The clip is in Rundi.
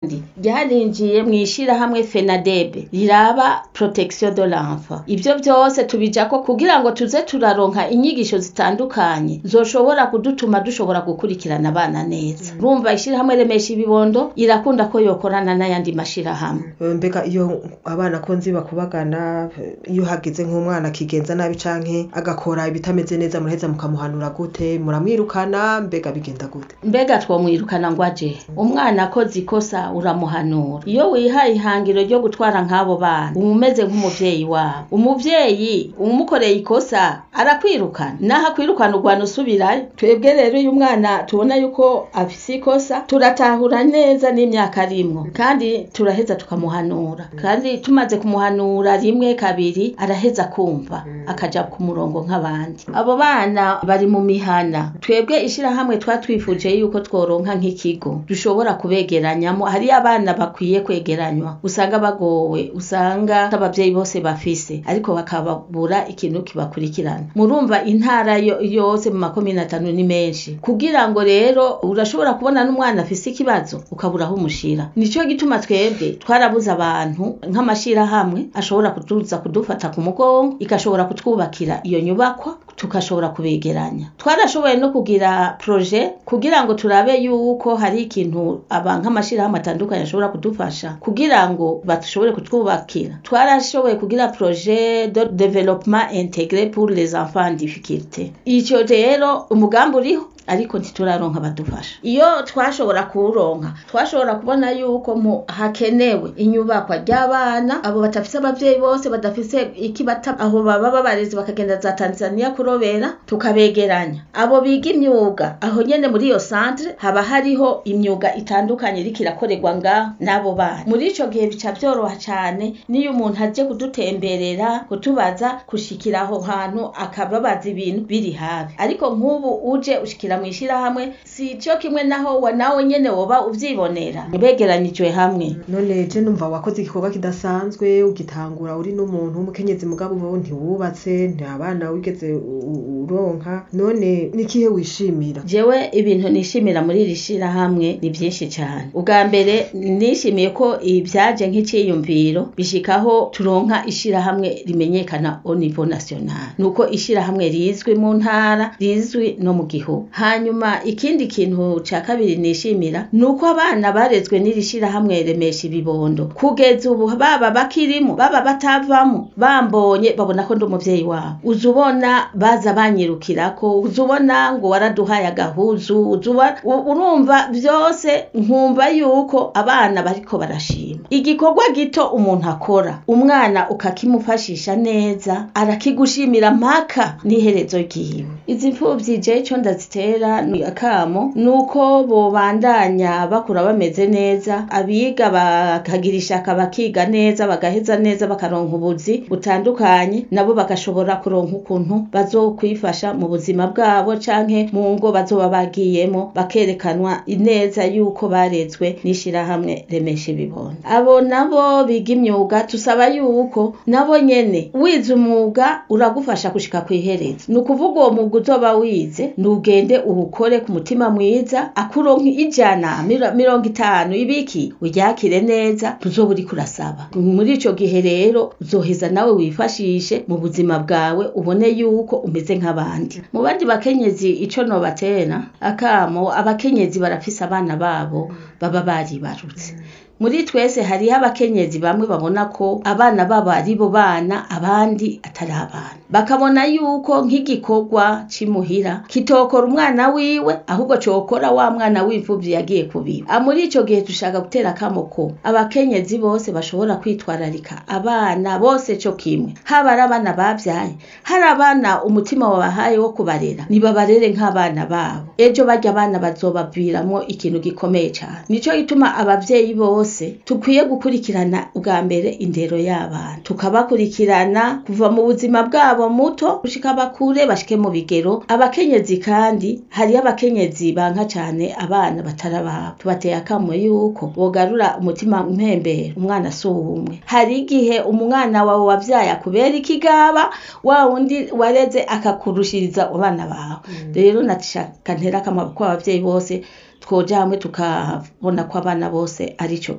ryarinjiye mwishira hamwe FENADEB riraba protection de l'enfant. Ivyo byose tubijako kugira ngo tuze turaronka inyigisho zitandukanye zoshobora kudutuma dushobora gukurikirana abana neza. Urumva ishira hamwe remesha ibibondo irakunda ko yokorana n'ayandi mashira hamwe. Mbega iyo abana ko nziba kubagana iyo hagize nk'umwana kigenza nabi canke agakora ibitameze neza muraheza mukamuhanura gute, muramwirukana mbega bigenda gute? Mbega twomwirukana ngo aje umwana akoze ikosa uramuhanura. Iyo wihaye ihangiro ryo gutwara nk'abo bana umumeze nk'umuvyeyi wabo, umuvyeyi umukoreye ikosa arakwirukana, naho akwirukana urwana usubirayo. Twebwe rero uyu mwana tubona yuko afise ikosa turatahura neza n'imyaka arimwo kandi turaheza tukamuhanura, kandi tumaze kumuhanura rimwe kabiri araheza kumva akaja ku murongo nk'abandi. Abo bana bari mu mihana, twebwe ishira hamwe twatwifuje yuko tworonka nk'ikigo dushobora kubegeranyamo. Hari abana bakwiye kwegeranywa usanga bagowe, usanga abavyeyi bose bafise ariko bakababura ikintu kibakurikirana. Murumva intara yose mu makomine 5 ni menshi, kugira ngo rero urashobora kubona n'umwana afise ikibazo ukaburaho umushira. Nico gituma twebwe twarabuza abantu nk'amashira hamwe ashobora kutuza kudufata ku mugongo ikashobora kutwubakira iyo nyubakwa tukashobora kubegeranya. Twarashoboye no kugira projet kugira ngo turabe yuko hari ikintu nk'amashira hamwe atandukanye ashobora kudufasha kugira ngo batushobore kutwubakira. Twarashoboye kugira projet de développement intégré pour les enfants en difficulté. Ico rero umugambi uriho ariko ntituraronka badufasha. Iyo twashobora kuronka twashobora kubona yuko hakenewe inyubakwa ry'abana abo batafise abavyeyi bose badafise ikibata aho baba babarezi bakagenda za Tanzania kurobera tukabegeranya. Abo biga imyuga aho nyene muri iyo centre haba hariho imyuga itandukanye rikirakorerwa nga nabo bana. Muri ico gihe bica byoroha cyane niyo umuntu aje kudutemberera kutubaza kushikira aho hantu akababaza ibintu biri hafi. Ariko nk'ubu uje ushikira mwishira hamwe si cyo kimwe naho nawe nyene woba uvyibonera begeranyijwe hamwe. None je numva wakoze igikorwa kidasanzwe ugitangura uri n'umuntu w'umukenyezi mugabo ubu ntiwubatse nta abana wigeze uronka, none nikihe wishimira? Jewe ibintu nishimira muri rishira hamwe ni byinshi cyane. Ubwa mbere nishimiye ko ibyaje nk'iciyumviro bishikaho turonka ishira hamwe rimenyekana au niveau national, nuko ishira hamwe rizwi mu ntara rizwi no mu gihugu. Hanyuma ikindi kintu ca kabiri nishimira nuko abana barezwe n'irishira hamwe remesha ibibondo kugeza ubu baba bakirimo baba batavamo bambonye babona ko ndi umuvyeyi wabo. Uzubona baza banyirukirako, uzubona ngo waraduhaye agahuzu, urumva byose nkumva yuko abana bariko barashima igikorwa gito umuntu akora, umwana ukakimufashisha neza arakigushimira mpaka n'iherezo ryiwe. Izi mfuvyi je cyo ndazitera ni akamo nuko bobandanya bakura bameze neza, abiga bakagirisha kabakiga neza bagaheza neza bakaronka ubuzi butandukanye, nabo bagashobora kuronka ukuntu bazokwifasha mu buzima bwabo canke mu ngo bazoba bagiyemo bakerekanwa ineza yuko barezwe nishira hamwe remesha ibibondo. Abo nabo biga imyuga tusaba yuko nabo nyene wize umwuga uragufasha gushika kwihereza. Nukuvuga uwo mwuga uzoba wize nugende ubukore ku mutima mwiza akuronka 150 ibiki uryakire neza tuzoba uri kurasaba. Muri ico gihe rero uzoheza nawe wifashishe mu buzima bwawe ubone yuko umeze nk'abandi. Mu bandi bakenyezi ico no batena akamo, abakenyezi barafise abana babo baba baribarutse. Muri twese hariho abakenyezi bamwe babona ko abana babo ari bo bana abandi atari abana, bakabona yuko nk'igikorwa cimuhira kitokora umwana wiwe ahubwo cokora wa mwana w'imfuvyi yagiye kubiba. Muri ico gihe dushaka gutera kamoko abakenyezi bose bashobora kwitwararika abana bose cyo kimwe, haba ari abana bavyaye, hari abana umutima wabahaye wo kubarera nibabarere nk'abana babo. Ejo barya abana bazobaviramo ikintu gikomeye cyane. Nico gituma abavyeyi bose tukwiye gukurikirana ubwa mbere indero y'abana, tukabakurikirana kuva mu buzima bwabo muto gushika bakure bashike mu bigero. Abakenyezi kandi hari abakenyezi banka cyane abana batarababo, tubateye akamo yuko bogarura umutima mpembere umwana suwumwe. Hari igihe umwana wawe wavyaye kubera ikigaba wa wundi wareze akakurushiriza abana bawe. Rero natishaka ntera kama kwa abavyeyi bose twoja hamwe tukabona ko abana bose ari cyo